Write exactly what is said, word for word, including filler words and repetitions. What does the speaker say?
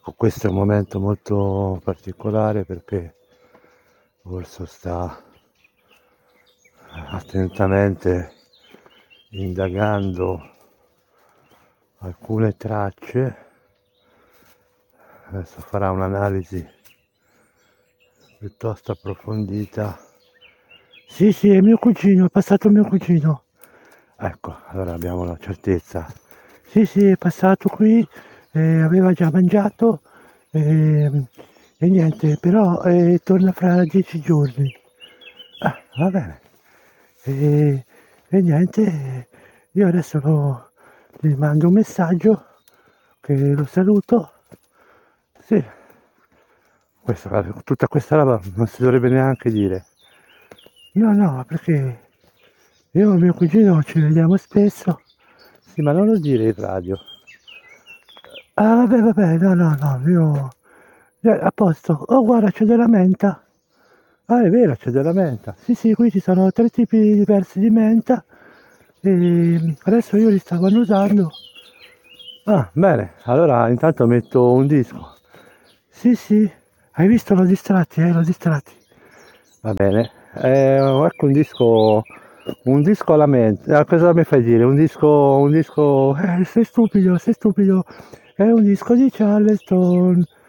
Ecco, questo è un momento molto particolare perché Orso sta attentamente indagando alcune tracce. Adesso farà un'analisi piuttosto approfondita. Sì, sì, è mio cugino, è passato mio cugino. Ecco, allora abbiamo la certezza. Sì, sì, è passato qui, eh, aveva già mangiato eh, e niente, però eh, torna fra dieci giorni. Ah, va bene. E, e niente, io adesso lo, gli mando un messaggio che lo saluto. Sì, questa, tutta questa roba non si dovrebbe neanche dire. No, no, perché io e mio cugino ci vediamo spesso. Sì, ma non lo dire in radio. Ah, vabbè, vabbè, no, no, no, io... eh, a posto. Oh, guarda, c'è della menta. Ah, è vero, c'è della menta. Sì, sì, qui ci sono tre tipi diversi di menta. E adesso io li stavo annusando. Ah, bene, allora intanto metto un disco. Sì, sì, hai visto, l'ho distratti, eh, l'ho distratti. Va bene, eh, ecco un disco, un disco alla mente. Ah, cosa mi fai dire? Un disco, un disco, eh, sei stupido, sei stupido. È un disco di Charleston.